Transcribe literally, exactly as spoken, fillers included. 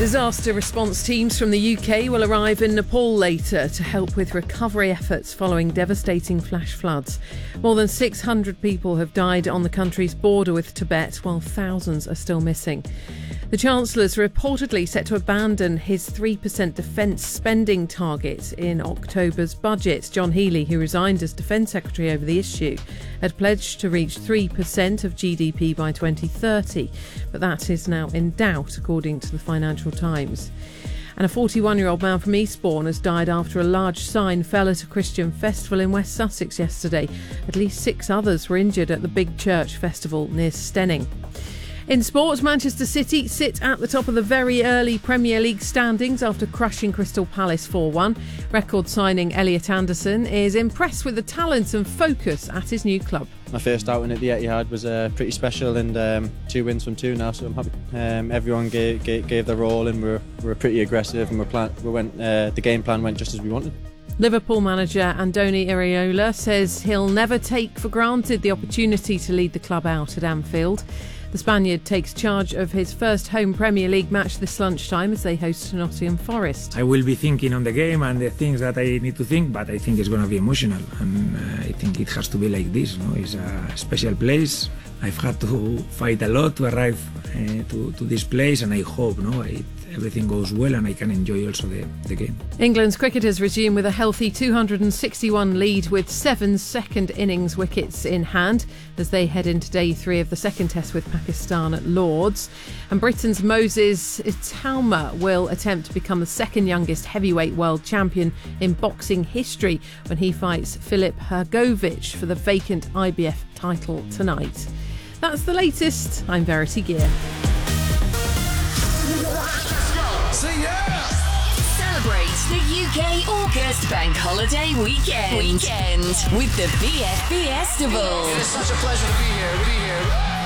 Disaster response teams from the U K will arrive in Nepal later to help with recovery efforts following devastating flash floods. More than six hundred people have died on the country's border with Tibet, while thousands are still missing. The Chancellor's reportedly set to abandon his three percent defence spending target in October's budget. John Healey, who resigned as Defence Secretary over the issue, had pledged to reach three percent of G D P by twenty thirty, but that is now in doubt, according to the Financial Times. And a forty-one-year-old man from Eastbourne has died after a large sign fell at a Christian festival in West Sussex yesterday. At least six others were injured at the Big Church Festival near Stenning. In sport, Manchester City sit at the top of the very early Premier League standings after crushing Crystal Palace four one. Record signing Elliot Anderson is impressed with the talent and focus at his new club. My first outing at the Etihad was uh, pretty special, and um, two wins from two now, so I'm happy. Um, everyone gave, gave, gave their all, and we were, we were pretty aggressive, and we plan, we went. Uh, the game plan went just as we wanted. Liverpool manager Andoni Iraola says he'll never take for granted the opportunity to lead the club out at Anfield. The Spaniard takes charge of his first home Premier League match this lunchtime as they host Nottingham Forest. I will be thinking on the game and the things that I need to think, but I think it's going to be emotional, and uh, I think it has to be like this. No? It's a special place. I've had to fight a lot to arrive uh, to, to this place, and I hope no, it, everything goes well and I can enjoy also the, the game. England's cricketers resume with a healthy two hundred sixty-one lead with seven second innings wickets in hand as they head into day three of the second test with Pakistan at Lords. And Britain's Moses Itauma will attempt to become the second youngest heavyweight world champion in boxing history when he fights Filip Hrgovic for the vacant I B F title tonight. That's the latest. I'm Verity Gear. Celebrate the U K August Bank Holiday weekend, weekend with the B F Fiestival. It's such a pleasure to be here. Be here.